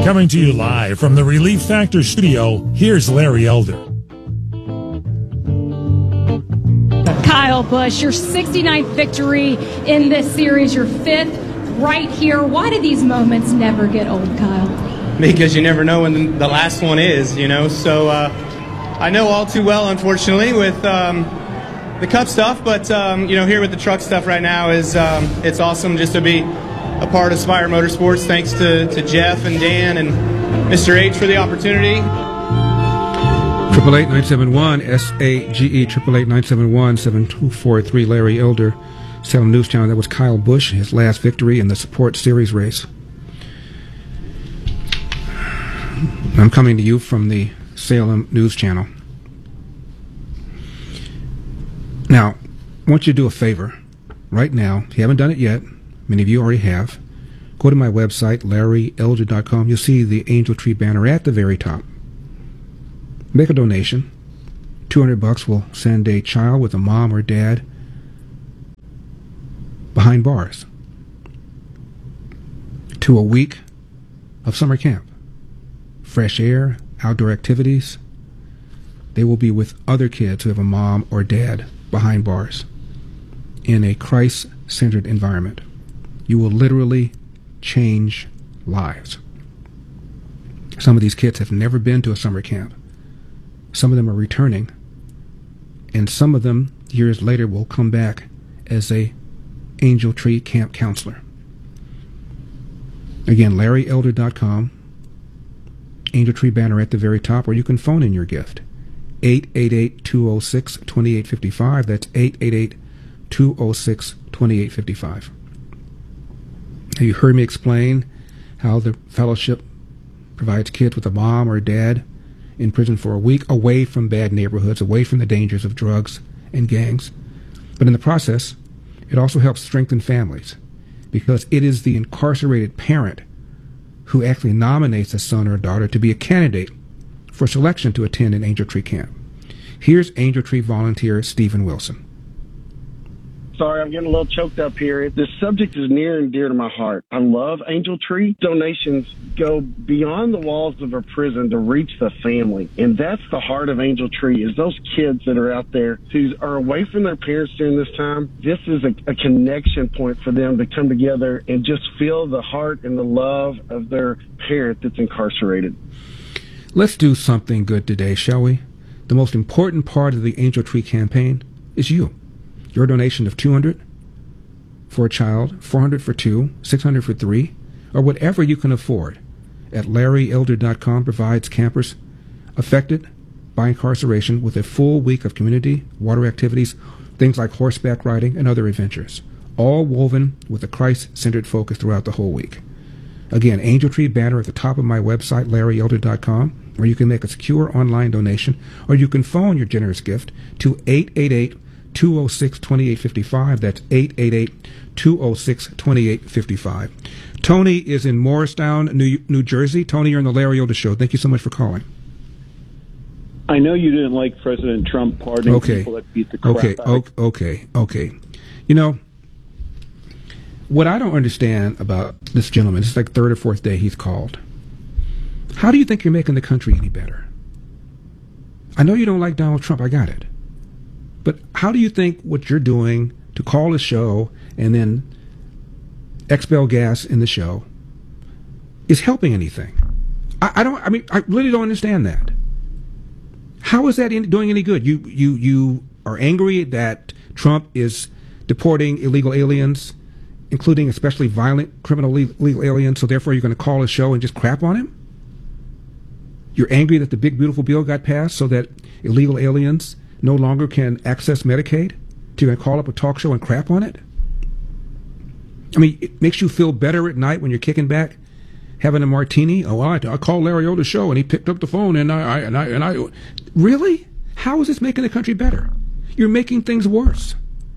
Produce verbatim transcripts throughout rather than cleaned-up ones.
Coming to you live from the Relief Factor studio, here's Larry Elder. Kyle Busch, your sixty-ninth victory in this series, your fifth right here. Why do these moments never get old, Kyle? Because you never know when the last one is, you know. So uh, I know all too well, unfortunately, with um, the Cup stuff. But, um, you know, here with the truck stuff right now is um, it's awesome just to be a part of Spire Motorsports. Thanks to, to Jeff and Dan and Mister H for the opportunity. Triple eight nine seven one S A G E triple eight nine seven one seven two four three. Larry Elder, Salem News Channel. That was Kyle Busch, his last victory in the Support Series race. I'm coming to you from the Salem News Channel. Now, I want you to do a favor right now. If you haven't done it yet, many of you already have. Go to my website, larry elder dot com. You'll see the Angel Tree banner at the very top. Make a donation. two hundred bucks will send a child with a mom or dad behind bars to a week of summer camp. Fresh air, outdoor activities. They will be with other kids who have a mom or dad behind bars in a Christ-centered environment. You will literally change lives. Some of these kids have never been to a summer camp. Some of them are returning, and some of them years later will come back as a Angel Tree camp counselor. Again, larry elder dot com, Angel Tree banner at the very top, or you can phone in your gift. eight eight eight, two oh six, two eight five five. That's eight eight eight, two oh six, two eight five five. You heard me explain how the fellowship provides kids with a mom or a dad in prison for a week, away from bad neighborhoods, away from the dangers of drugs and gangs. But in the process, it also helps strengthen families, because it is the incarcerated parent who actually nominates a son or a daughter to be a candidate for selection to attend an Angel Tree camp. Here's Angel Tree volunteer Stephen Wilson. Sorry, I'm getting a little choked up here. This subject is near and dear to my heart. I love Angel Tree. Donations go beyond the walls of a prison to reach the family. And that's the heart of Angel Tree, is those kids that are out there who are away from their parents during this time. This is a, a connection point for them to come together and just feel the heart and the love of their parent that's incarcerated. Let's do something good today, shall we? The most important part of the Angel Tree campaign is you. Your donation of two hundred dollars for a child, four hundred dollars for two, six hundred dollars for three, or whatever you can afford at larry elder dot com provides campers affected by incarceration with a full week of community, water activities, things like horseback riding and other adventures, all woven with a Christ-centered focus throughout the whole week. Again, Angel Tree banner at the top of my website, larry elder dot com, where you can make a secure online donation, or you can phone your generous gift to eight eight eight, two oh six, two eight five five. That's eight eight eight, two oh six, two eight five five. Tony is in Morristown, New, New Jersey. Tony, you're on the Larry Elder Show. Thank you so much for calling. I know you didn't like President Trump pardoning okay. people that beat the crap okay. out of Okay, okay, okay. You know, what I don't understand about this gentleman, it's like third or fourth day he's called. How do you think you're making the country any better? I know you don't like Donald Trump. I got it. But how do you think what you're doing to call a show and then expel gas in the show is helping anything? I, I don't. I mean, I really don't understand that. How is that in, doing any good? You you you are angry that Trump is deporting illegal aliens, including especially violent criminal illegal aliens. So therefore, you're going to call a show and just crap on him. You're angry that the big beautiful bill got passed so that illegal aliens no longer can access Medicaid. So you're going to call up a talk show and crap on it. I mean, it makes you feel better at night when you're kicking back, having a martini. Oh, I, I called Larry Elder's show and he picked up the phone and I, I and I and I. Really? How is this making the country better? You're making things worse.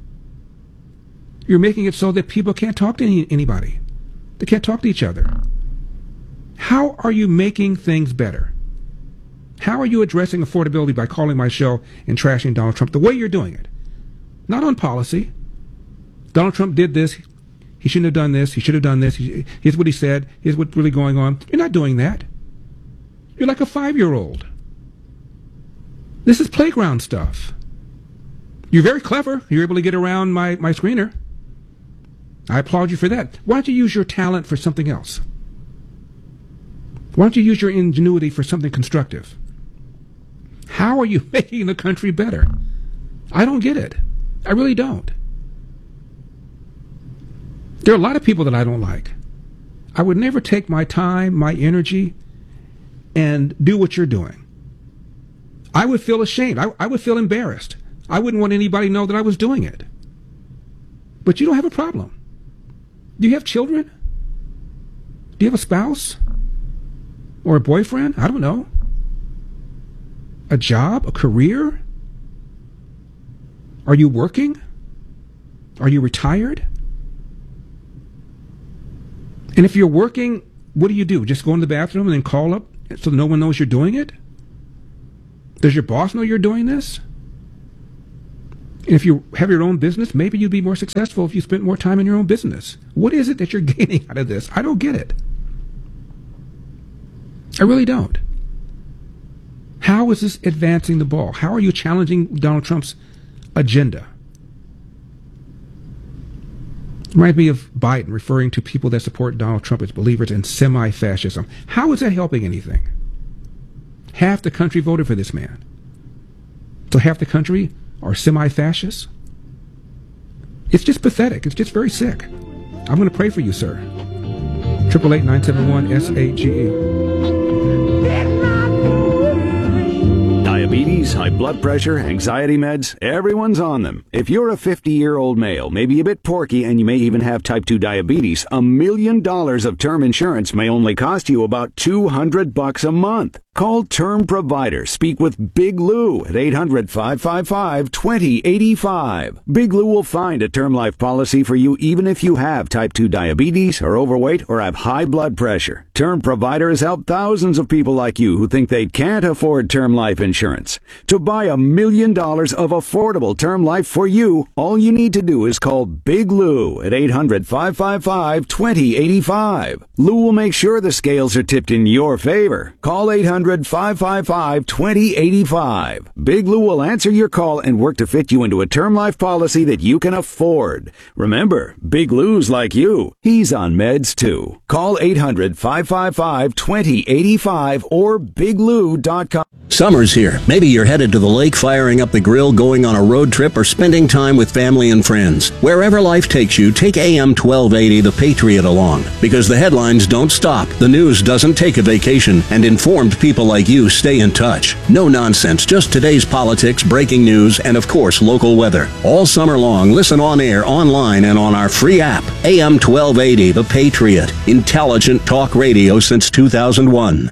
You're making it so that people can't talk to any, anybody. They can't talk to each other. How are you making things better? How are you addressing affordability by calling my show and trashing Donald Trump the way you're doing it? Not on policy. Donald Trump did this. He shouldn't have done this. He should have done this. He, here's what he said. Here's what's really going on. You're not doing that. You're like a five-year-old. This is playground stuff. You're very clever. You're able to get around my, my screener. I applaud you for that. Why don't you use your talent for something else? Why don't you use your ingenuity for something constructive? How are you making the country better? I don't get it. I really don't. There are a lot of people that I don't like. I would never take my time, my energy, and do what you're doing. I would feel ashamed. I, I would feel embarrassed. I wouldn't want anybody to know that I was doing it. But you don't have a problem. Do you have children? Do you have a spouse? Or a boyfriend? I don't know. A job? A career? Are you working? Are you retired? And if you're working, what do you do? Just go in the bathroom and then call up so no one knows you're doing it? Does your boss know you're doing this? And if you have your own business, maybe you'd be more successful if you spent more time in your own business. What is it that you're gaining out of this? I don't get it. I really don't. How is this advancing the ball? How are you challenging Donald Trump's agenda? Reminds me of Biden referring to people that support Donald Trump as believers in semi-fascism. How is that helping anything? Half the country voted for this man. So half the country are semi-fascists? It's just pathetic. It's just very sick. I'm going to pray for you, sir. eight eight eight, nine seven one, S A G E. Diabetes, high blood pressure, anxiety meds, everyone's on them. If you're a fifty-year-old male, maybe a bit porky, and you may even have type two diabetes, a million dollars of term insurance may only cost you about two hundred bucks a month. Call Term Provider. Speak with Big Lou at eight hundred, five five five, two zero eight five. Big Lou will find a term life policy for you even if you have type two diabetes, are overweight, or have high blood pressure. Term Provider has helped thousands of people like you who think they can't afford term life insurance. To buy a million dollars of affordable term life for you, all you need to do is call Big Lou at eight hundred, five five five, two zero eight five. Lou will make sure the scales are tipped in your favor. Call eight hundred, five five five, two zero eight five. Big Lou will answer your call and work to fit you into a term life policy that you can afford. Remember, Big Lou's like you. He's on meds too. Call eight hundred, five five five, two zero eight five or big lou dot com. Summer's here. Maybe you're headed to the lake, firing up the grill, going on a road trip, or spending time with family and friends. Wherever life takes you, take A M twelve eighty The Patriot along. Because the headlines don't stop, the news doesn't take a vacation, and informed people like you stay in touch. No nonsense, just today's politics, breaking news, and of course, local weather. All summer long, listen on air, online, and on our free app. A M twelve eighty The Patriot. Intelligent talk radio since two thousand one.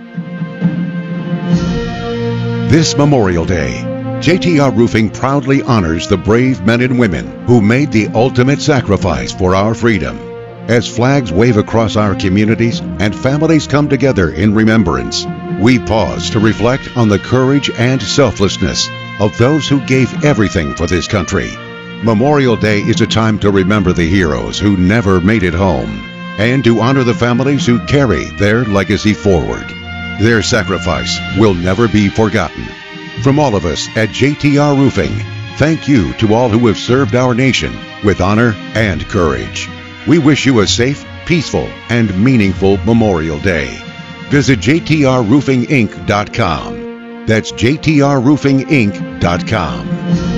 This Memorial Day, J T R Roofing proudly honors the brave men and women who made the ultimate sacrifice for our freedom. As flags wave across our communities and families come together in remembrance, we pause to reflect on the courage and selflessness of those who gave everything for this country. Memorial Day is a time to remember the heroes who never made it home and to honor the families who carry their legacy forward. Their sacrifice will never be forgotten. From all of us at J T R Roofing, thank you to all who have served our nation with honor and courage. We wish you a safe, peaceful, and meaningful Memorial Day. Visit J T R roofing inc dot com. That's J T R roofing inc dot com.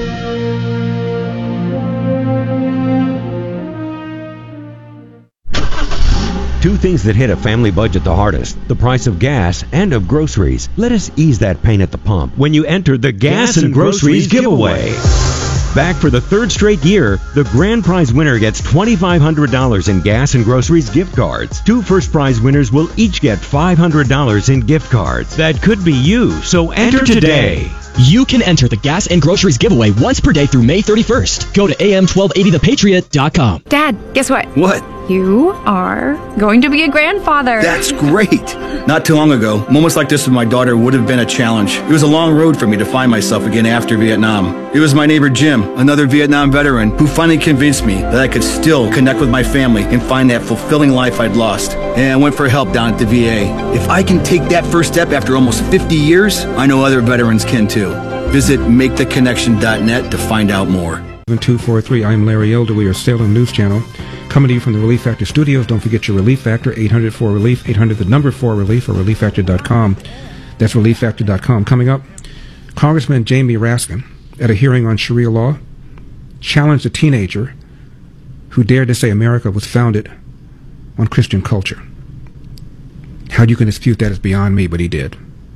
Two things that hit a family budget the hardest: the price of gas and of groceries. Let us ease that pain at the pump when you enter the Gas, gas and Groceries, groceries giveaway. Back for the third straight year, the grand prize winner gets two thousand five hundred dollars in Gas and Groceries gift cards. Two first prize winners will each get five hundred dollars in gift cards. That could be you, so enter, enter today. You can enter the Gas and Groceries giveaway once per day through May thirty-first. Go to A M twelve eighty the patriot dot com. Dad, guess what? What? You are going to be a grandfather. That's great. Not too long ago, moments like this with my daughter would have been a challenge. It was a long road for me to find myself again after Vietnam. It was my neighbor Jim, another Vietnam veteran, who finally convinced me that I could still connect with my family and find that fulfilling life I'd lost. And I went for help down at the V A. If I can take that first step after almost fifty years, I know other veterans can too. Visit make the connection dot net to find out more. seven two four three, I'm Larry Elder. We are Salem News Channel. Coming to you from the Relief Factor studios. Don't forget your Relief Factor, eight hundred four relief, eight hundred the number four relief, or relief factor dot com. That's relief factor dot com. Coming up, Congressman Jamie Raskin, at a hearing on Sharia law, challenged a teenager who dared to say America was founded on Christian culture. How you can dispute that is beyond me, but he did.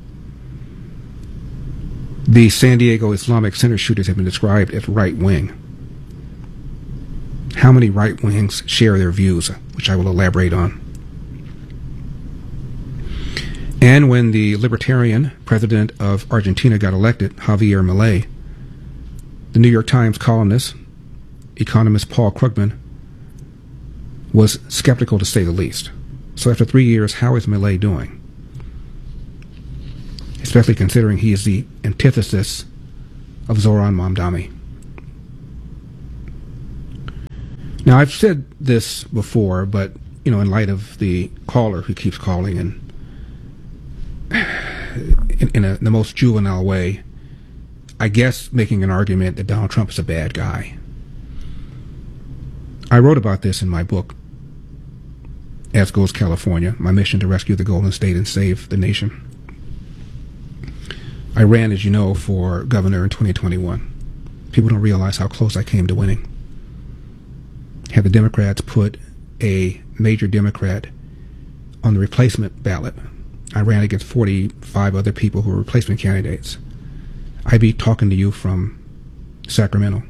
The San Diego Islamic Center shooters have been described as right-wing. How many right-wings share their views, which I will elaborate on. And when the libertarian president of Argentina got elected, Javier Milei, the New York Times columnist, economist Paul Krugman, was skeptical to say the least. So after three years, how is Milei doing? Especially considering he is the antithesis of Zoran Mamdani. Now, I've said this before, but, you know, in light of the caller who keeps calling and in, in, a, in the most juvenile way, I guess making an argument that Donald Trump is a bad guy. I wrote about this in my book, As Goes California, My Mission to Rescue the Golden State and Save the Nation. I ran, as you know, for governor in twenty twenty-one. People don't realize how close I came to winning. Had the Democrats put a major Democrat on the replacement ballot, I ran against forty-five other people who were replacement candidates. I'd be talking to you from Sacramento.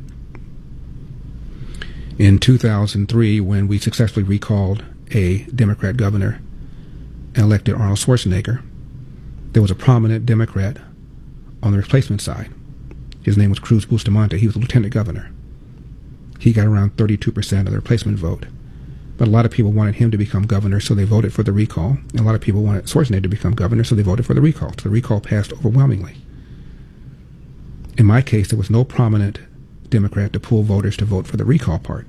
In two thousand three, when we successfully recalled a Democrat governor and elected Arnold Schwarzenegger, there was a prominent Democrat on the replacement side. His name was Cruz Bustamante. He was a lieutenant governor. He got around thirty-two percent of the replacement vote. But a lot of people wanted him to become governor, so they voted for the recall. And a lot of people wanted Schwarzenegger to become governor, so they voted for the recall. So the recall passed overwhelmingly. In my case, there was no prominent Democrat to pull voters to vote for the recall part.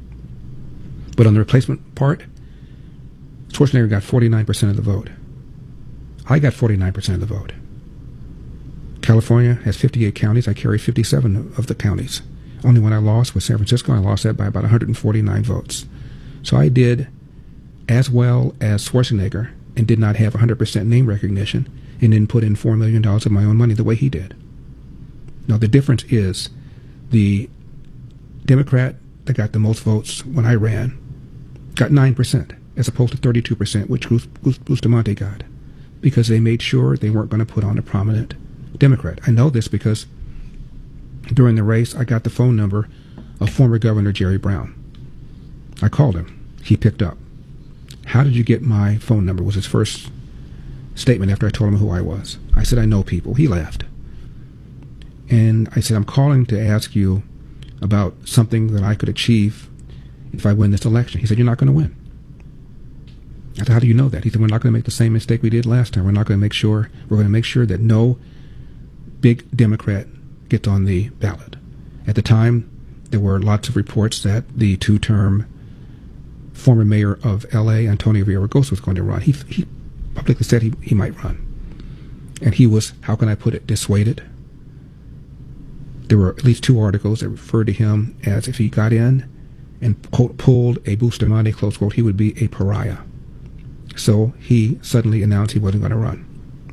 But on the replacement part, Schwarzenegger got forty-nine percent of the vote. I got forty-nine percent of the vote. California has fifty-eight counties. I carried fifty-seven of the counties. Only one I lost was San Francisco. I lost that by about one hundred forty-nine votes. So I did as well as Schwarzenegger and did not have one hundred percent name recognition and didn't put in four million dollars of my own money the way he did. Now, the difference is the Democrat that got the most votes when I ran got nine percent as opposed to thirty-two percent, which Bustamante got, because they made sure they weren't going to put on a prominent Democrat. I know this because during the race, I got the phone number of former Governor Jerry Brown. I called him. He picked up. How did you get my phone number? Was his first statement after I told him who I was. I said, I know people. He laughed. And I said, I'm calling to ask you about something that I could achieve if I win this election. He said, you're not going to win. I said, how do you know that? He said, we're not going to make the same mistake we did last time. We're not going to make sure, we're going to make sure that no big Democrat gets on the ballot. At the time, there were lots of reports that the two-term former mayor of L A, Antonio Villaraigosa, was going to run. He, he publicly said he, he might run. And he was, how can I put it, dissuaded. There were at least two articles that referred to him as if he got in and, quote, pulled a Bustamante, close quote, he would be a pariah. So he suddenly announced he wasn't going to run.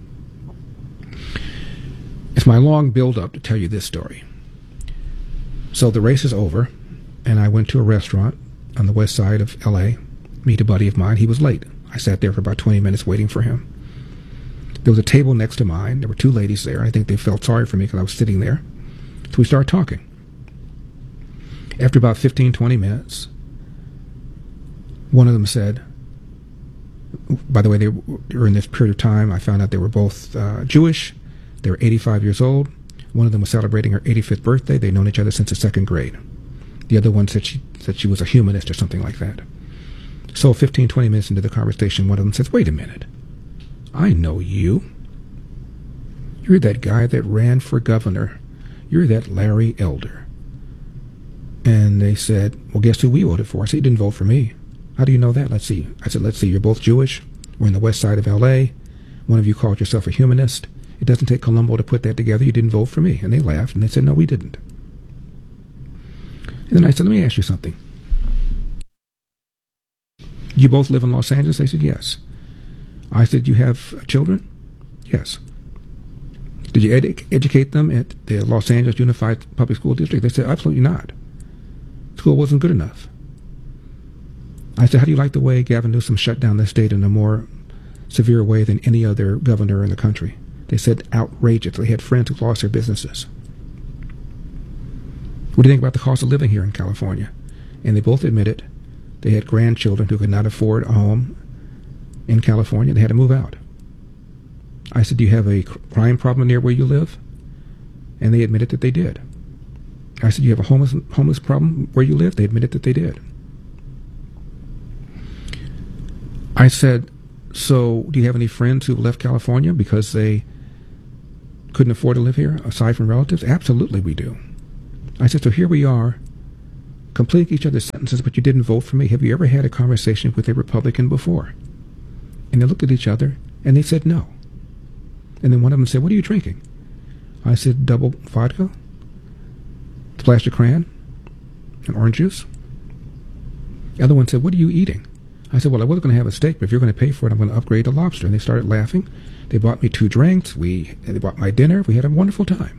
It's my long build-up to tell you this story. So the race is over, and I went to a restaurant on the west side of L A, meet a buddy of mine. He was late. I sat there for about twenty minutes waiting for him. There was a table next to mine. There were two ladies there. I think they felt sorry for me because I was sitting there. So we started talking. After about fifteen, twenty minutes, one of them said, by the way, they were, during this period of time, I found out they were both uh, Jewish. They were eighty-five years old. One of them was celebrating her eighty-fifth birthday. They'd known each other since the second grade. The other one said she said she was a humanist or something like that. So fifteen, twenty minutes into the conversation, one of them says, wait a minute. I know you. You're that guy that ran for governor. You're that Larry Elder. And they said, well, guess who we voted for? I said, you didn't vote for me. How do you know that? Let's see. I said, let's see. You're both Jewish. We're in the west side of L A. One of you called yourself a humanist. It doesn't take Columbo to put that together. You didn't vote for me. And they laughed, and they said, no, we didn't. And then I said, let me ask you something. You both live in Los Angeles? They said, yes. I said, you have children? Yes. Did you ed- educate them at the Los Angeles Unified Public School District? They said, absolutely not. School wasn't good enough. I said, how do you like the way Gavin Newsom shut down the state in a more severe way than any other governor in the country? They said, outrageous. They had friends who lost their businesses. What do you think about the cost of living here in California? And they both admitted they had grandchildren who could not afford a home in California. They had to move out. I said, do you have a crime problem near where you live? And they admitted that they did. I said, do you have a homeless, homeless problem where you live? They admitted that they did. I said, so do you have any friends who left California because they couldn't afford to live here, aside from relatives? Absolutely we do. I said, so here we are, completing each other's sentences, but you didn't vote for me. Have you ever had a conversation with a Republican before? And they looked at each other, and they said no. And then one of them said, what are you drinking? I said, double vodka, splash of crayon, and orange juice. The other one said, what are you eating? I said, well, I was going to have a steak, but if you're going to pay for it, I'm going to upgrade to lobster. And they started laughing. They bought me two drinks. We, they bought my dinner. We had a wonderful time.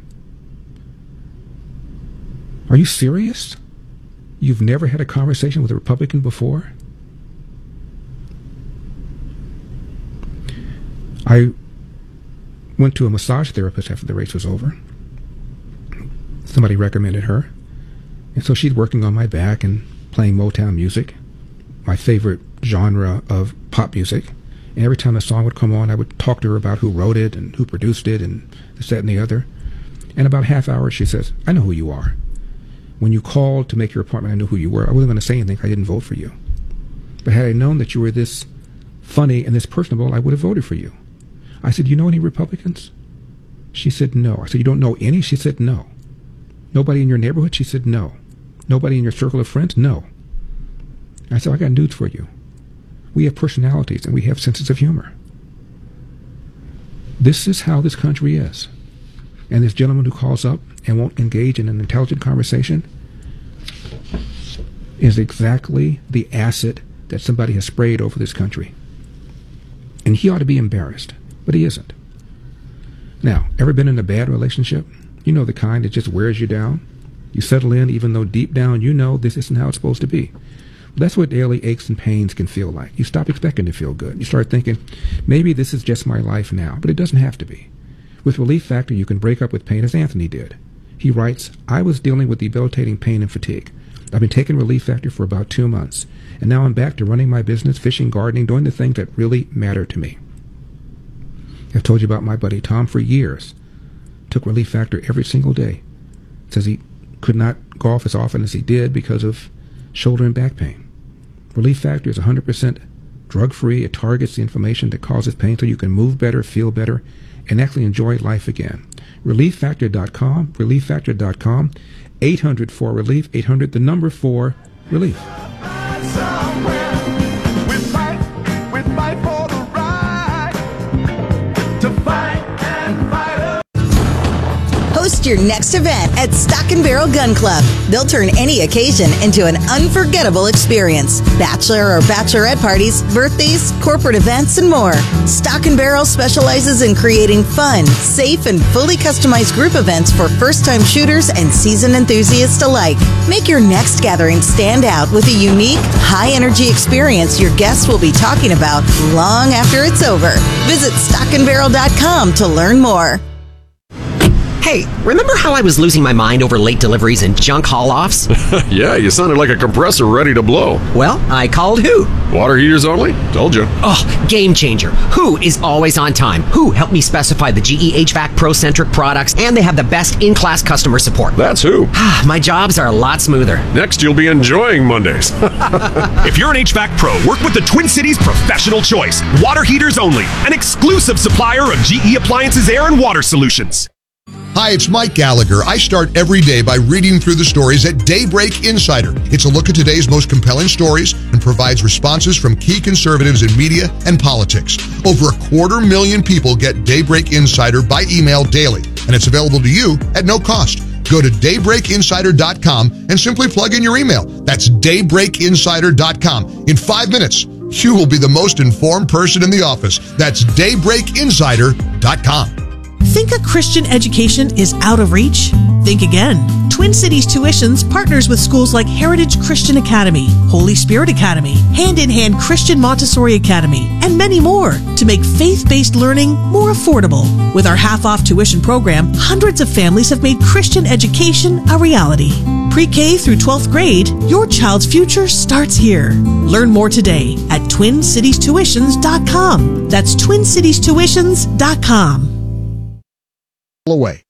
Are you serious? You've never had a conversation with a Republican before? I went to a massage therapist after the race was over. Somebody recommended her. And so she's working on my back and playing Motown music, my favorite genre of pop music. And every time a song would come on, I would talk to her about who wrote it and who produced it and this, that, and the other. And about half hour, she says, I know who you are. When you called to make your appointment, I knew who you were. I wasn't going to say anything. I didn't vote for you. But had I known that you were this funny and this personable, I would have voted for you. I said, you know any Republicans? She said, no. I said, you don't know any? She said, no. Nobody in your neighborhood? She said, no. Nobody in your circle of friends? No. I said, I got news for you. We have personalities and we have senses of humor. This is how this country is. And this gentleman who calls up and won't engage in an intelligent conversation is exactly the acid that somebody has sprayed over this country. And he ought to be embarrassed, but he isn't. Now, ever been in a bad relationship? You know, the kind that just wears you down. You settle in even though deep down you know this isn't how it's supposed to be. That's what daily aches and pains can feel like. You stop expecting to feel good. You start thinking, maybe this is just my life now, but it doesn't have to be. With Relief Factor, you can break up with pain as Anthony did. He writes, I was dealing with debilitating pain and fatigue. I've been taking Relief Factor for about two months, and now I'm back to running my business, fishing, gardening, doing the things that really matter to me. I've told you about my buddy Tom for years. Took Relief Factor every single day. Says he could not golf as often as he did because of shoulder and back pain. Relief Factor is one hundred percent drug-free. It targets the inflammation that causes pain so you can move better, feel better, and actually enjoy life again. relief factor dot com, relief factor dot com, eight hundred four relief, eight hundred the number four relief. Host your next event at Stock and Barrel Gun Club. They'll turn any occasion into an unforgettable experience. Bachelor or bachelorette parties, birthdays, corporate events, and more. Stock and Barrel specializes in creating fun, safe, and fully customized group events for first-time shooters and seasoned enthusiasts alike. Make your next gathering stand out with a unique, high-energy experience your guests will be talking about long after it's over. Visit stock and barrel dot com to learn more. Hey, remember how I was losing my mind over late deliveries and junk haul-offs? Yeah, you sounded like a compressor ready to blow. Well, I called Who. Water heaters only? Told you. Oh, game changer. Who is always on time. Who helped me specify the G E H V A C Pro-centric products, and they have the best in-class customer support. That's Who. My jobs are a lot smoother. Next, you'll be enjoying Mondays. If you're an H V A C pro, work with the Twin Cities Professional Choice. Water heaters only. An exclusive supplier of G E Appliances Air and Water Solutions. Hi, it's Mike Gallagher. I start every day by reading through the stories at Daybreak Insider. It's a look at today's most compelling stories and provides responses from key conservatives in media and politics. Over a quarter million people get Daybreak Insider by email daily, and it's available to you at no cost. Go to daybreak insider dot com and simply plug in your email. That's daybreak insider dot com. In five minutes, you will be the most informed person in the office. That's daybreak insider dot com. Think a Christian education is out of reach? Think again. Twin Cities Tuitions partners with schools like Heritage Christian Academy, Holy Spirit Academy, Hand in Hand Christian Montessori Academy, and many more to make faith-based learning more affordable. With our half-off tuition program, hundreds of families have made Christian education a reality. Pre-K through twelfth grade, your child's future starts here. Learn more today at twin cities tuitions dot com. That's twin cities tuitions dot com. Away.